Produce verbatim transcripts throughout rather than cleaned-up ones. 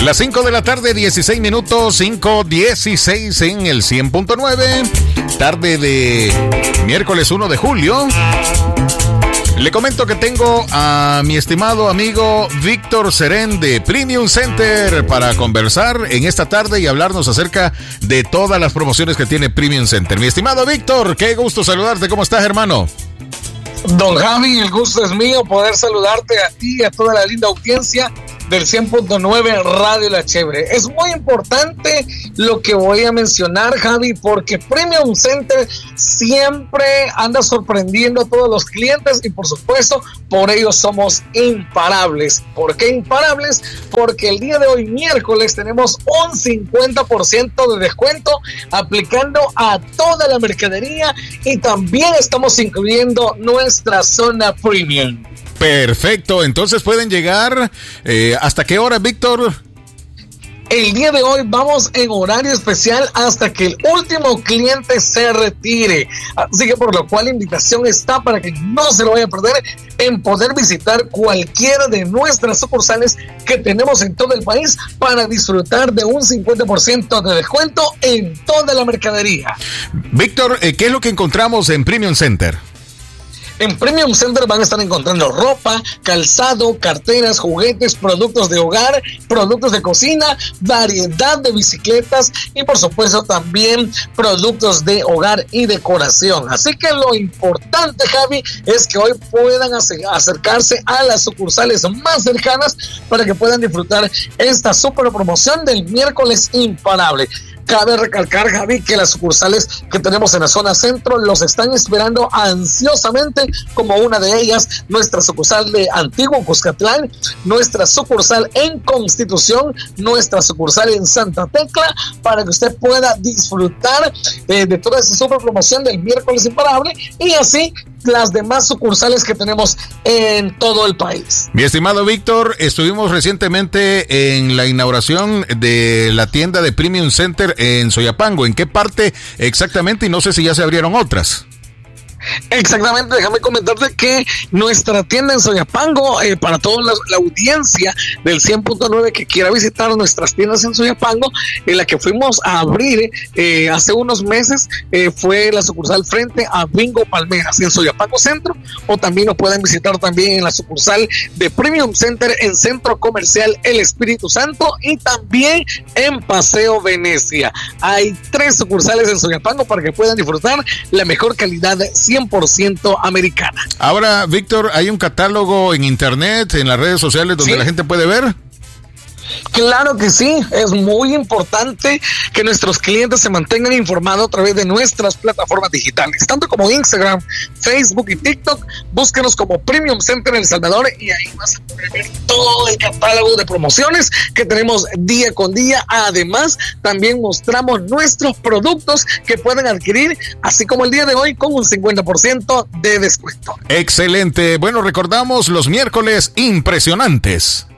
Las cinco de la tarde, dieciséis minutos, cinco dieciséis en el cien punto nueve. Tarde de miércoles uno de julio. Le comento que tengo a mi estimado amigo Víctor Serén de Premium Center para conversar en esta tarde y hablarnos acerca de todas las promociones que tiene Premium Center. Mi estimado Víctor, qué gusto saludarte. ¿Cómo estás, hermano? Don Javi, el gusto es mío poder saludarte a ti y a toda la linda audiencia del cien punto nueve Radio La Chévere. Es muy importante lo que voy a mencionar, Javi, porque Premium Center siempre anda sorprendiendo a todos los clientes y por supuesto por ello somos imparables. ¿Por qué imparables? Porque el día de hoy, miércoles, tenemos un cincuenta por ciento de descuento aplicando a toda la mercadería y también estamos incluyendo nuestra zona premium. Perfecto, entonces pueden llegar, eh, ¿hasta qué hora, Víctor? El día de hoy vamos en horario especial hasta que el último cliente se retire. Así que por lo cual la invitación está para que no se lo vaya a perder en poder visitar cualquiera de nuestras sucursales que tenemos en todo el país para disfrutar de un cincuenta por ciento de descuento en toda la mercadería. Víctor, ¿qué es lo que encontramos en Premium Center? En Premium Center van a estar encontrando ropa, calzado, carteras, juguetes, productos de hogar, productos de cocina, variedad de bicicletas y por supuesto también productos de hogar y decoración. Así que lo importante, Javi, es que hoy puedan acercarse a las sucursales más cercanas para que puedan disfrutar esta super promoción del miércoles imparable. Cabe recalcar, Javi, que las sucursales que tenemos en la zona centro los están esperando ansiosamente, como una de ellas, nuestra sucursal de Antiguo Cuscatlán, nuestra sucursal en Constitución, nuestra sucursal en Santa Tecla, para que usted pueda disfrutar eh, de toda esa super promoción del miércoles imparable y así las demás sucursales que tenemos en todo el país. Mi estimado Víctor, estuvimos recientemente en la inauguración de la tienda de Premium Center en Soyapango. ¿En qué parte exactamente? Y no sé si ya se abrieron otras. Exactamente, déjame comentarte que nuestra tienda en Soyapango, eh, para toda la, la audiencia del cien punto nueve que quiera visitar nuestras tiendas en Soyapango, en la que fuimos a abrir eh, hace unos meses, eh, fue la sucursal frente a Bingo Palmeras en Soyapango Centro, o también nos pueden visitar también en la sucursal de Premium Center en Centro Comercial El Espíritu Santo y también en Paseo Venecia. Hay tres sucursales en Soyapango para que puedan disfrutar la mejor calidad de cien por ciento americana. Ahora, Víctor, ¿hay un catálogo en internet, en las redes sociales donde ¿sí? la gente puede ver? Claro que sí, es muy importante que nuestros clientes se mantengan informados a través de nuestras plataformas digitales, tanto como Instagram, Facebook y TikTok. Búsquenos como Premium Center El Salvador y ahí vas a poder ver todo el catálogo de promociones que tenemos día con día. Además, también mostramos nuestros productos que pueden adquirir, así como el día de hoy con un cincuenta por ciento de descuento. Excelente. Bueno, recordamos los miércoles impresionantes.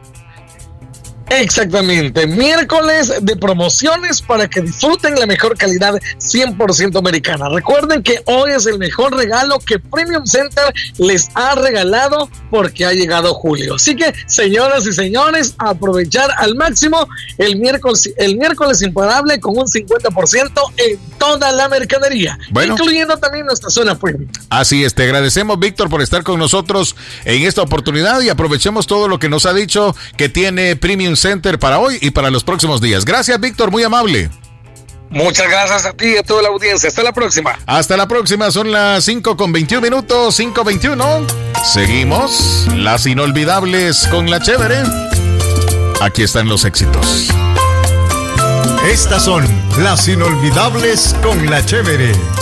Exactamente, miércoles de promociones para que disfruten la mejor calidad cien por ciento americana. Recuerden que hoy es el mejor regalo que Premium Center les ha regalado porque ha llegado julio. Así que, señoras y señores, aprovechar al máximo el miércoles, el miércoles imparable con un cincuenta por ciento en toda la mercadería, bueno, incluyendo también nuestra zona premium. Así es, te agradecemos, Víctor, por estar con nosotros en esta oportunidad y aprovechemos todo lo que nos ha dicho que tiene Premium Center para hoy y para los próximos días. Gracias, Víctor, muy amable. Muchas gracias a ti y a toda la audiencia. Hasta la próxima. Hasta la próxima, son las cinco con veintiún minutos, cinco veintiuno. Seguimos las inolvidables con La Chévere. Aquí están los éxitos. Estas son las inolvidables con La Chévere.